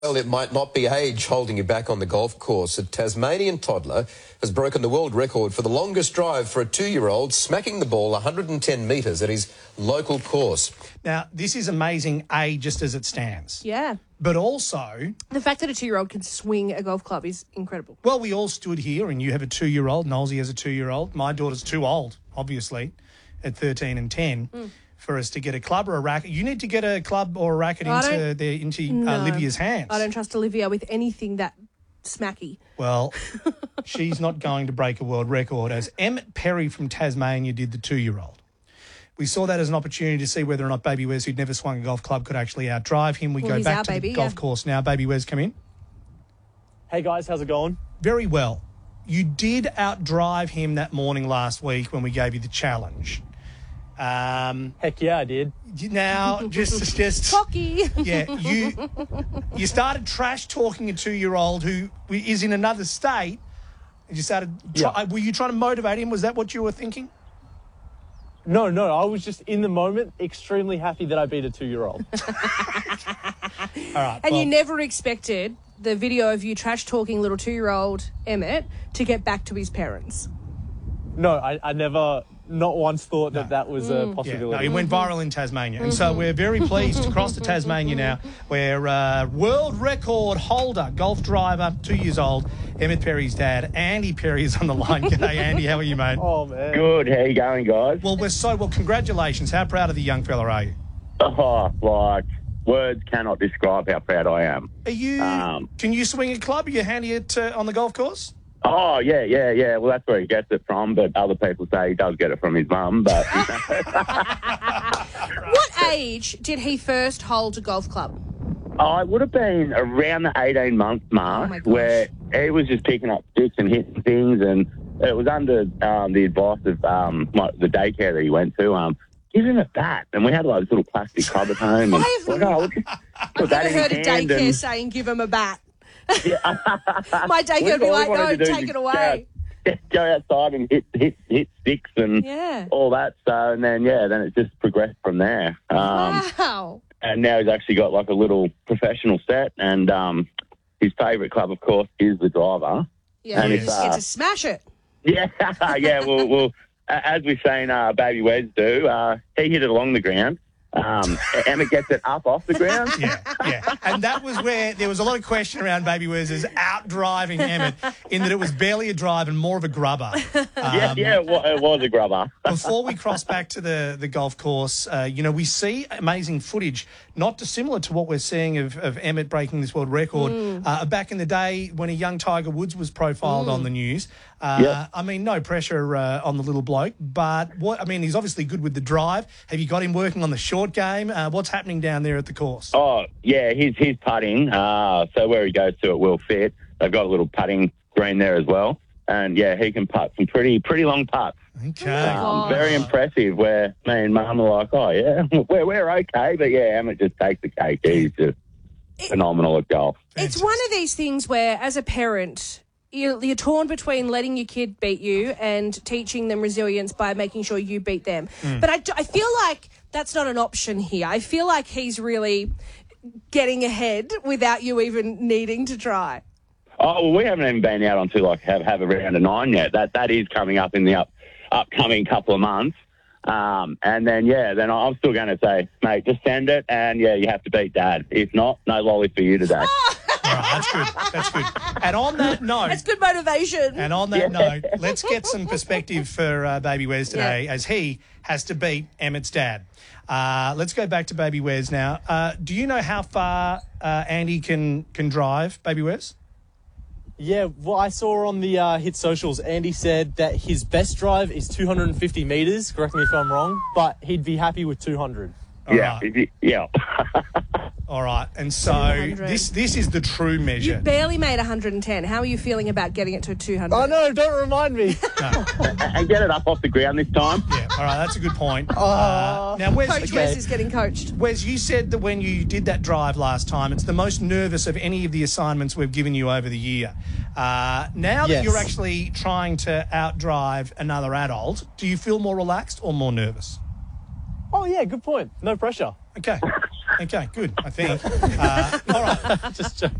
Well, it might not be age holding you back on the golf course. A Tasmanian toddler has broken the world record for the longest drive for a 2-year-old, smacking the ball 110 metres at his local course. Now, this is amazing, just as it stands. Yeah. But also... the fact that a 2-year-old can swing a golf club is incredible. Well, we all stood here and you have a 2-year-old. Knowlesy has a 2-year-old. My daughter's too old, obviously, at 13 and 10. For us to get a club or a racket. You need to get a club or a racket into Olivia's hands. I don't trust Olivia with anything that smacky. Well, she's not going to break a world record, as Emmett Perry from Tasmania did the 2-year-old. We saw that as an opportunity to see whether or not Baby Wes, who'd never swung a golf club, could actually outdrive him. We go back to the golf course now. Baby Wes, come in. Hey, guys, how's it going? Very well. You did outdrive him that morning last week when we gave you the challenge. Heck yeah, I did. Now, just cocky. Yeah, you started trash talking a 2-year-old who is in another state. And you started. Were you trying to motivate him? Was that what you were thinking? No. I was just in the moment, extremely happy that I beat a 2-year-old. All right. And you never expected the video of you trash talking little 2-year-old Emmett to get back to his parents. No, I never. Not once thought that was a possibility. Yeah, no, he went viral in Tasmania. And so we're very pleased to cross to Tasmania now, where world record holder, golf driver, 2 years old, Emmett Perry's dad, Andy Perry, is on the line. G'day, Andy. How are you, mate? Oh, man. Good. How you going, guys? Well, congratulations. How proud of the young fella are you? Oh, words cannot describe how proud I am. Are you? Can you swing a club? Are you handy on the golf course? Oh, yeah. Well, that's where he gets it from, but other people say he does get it from his mum. But What age did he first hold a golf club? It would have been around the 18-month mark, where he was just picking up sticks and hitting things, and it was under the advice of the daycare that he went to. Give him a bat, and we had this little plastic club at home. And I've never heard a daycare saying give him a bat. Yeah. My daycare would be like, no, take it away. Go outside and hit sticks and all that. So, and then it just progressed from there. Wow. And now he's actually got like a little professional set, and his favourite club, of course, is the driver. Yeah, and you just get to smash it. Yeah, yeah. Well, as we've seen Baby Wes do, he hit it along the ground. Emmett gets it up off the ground. Yeah. And that was where there was a lot of question around Baby Wes's out-driving Emmett, in that it was barely a drive and more of a grubber. It was a grubber. Before we cross back to the golf course, we see amazing footage, not dissimilar to what we're seeing of Emmett breaking this world record. Back in the day when a young Tiger Woods was profiled on the news. I mean, no pressure on the little bloke, but he's obviously good with the drive. Have you got him working on the short game? What's happening down there at the course? Oh, yeah, he's putting. So where he goes to, it will fit. They've got a little putting green there as well. And, he can putt some pretty long putts. Okay. Very impressive, where me and Mum are like, oh, yeah, we're okay. But, Emmett just takes the cake. He's just phenomenal at golf. It's one of these things where, as a parent, you're torn between letting your kid beat you and teaching them resilience by making sure you beat them. But I feel like that's not an option here. I feel like he's really getting ahead without you even needing to try. Oh, well, we haven't even been out onto have a round of 9 yet. That is coming up in the upcoming couple of months. And then I'm still going to say, mate, just send it, and you have to beat Dad. If not, no lolly for you today. All right, that's good. And on that note... that's good motivation. And on that note, let's get some perspective for Baby Wes today, as he has to beat Emmett's dad. Let's go back to Baby Wes now. Do you know how far Andy can drive, Baby Wes? Yeah, well, I saw on the Hit Socials, Andy said that his best drive is 250 metres, correct me if I'm wrong, but he'd be happy with 200. Yeah. All right, and so this is the true measure. You barely made 110. How are you feeling about getting it to 200? Oh, no, don't remind me. And get it up off the ground this time. Yeah, all right, that's a good point. Now, Coach Wes is getting coached. Wes, you said that when you did that drive last time, it's the most nervous of any of the assignments we've given you over the year. Now that you're actually trying to outdrive another adult, do you feel more relaxed or more nervous? Oh, yeah, good point. No pressure. Okay. Okay, good, I think. All right. Just joking.